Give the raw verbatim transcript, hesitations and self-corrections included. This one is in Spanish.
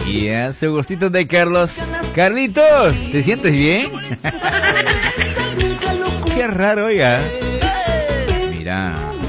Y yeah, su gustito de Carlos. Carlitos, ¿te sientes bien? Qué raro, oiga. Mira.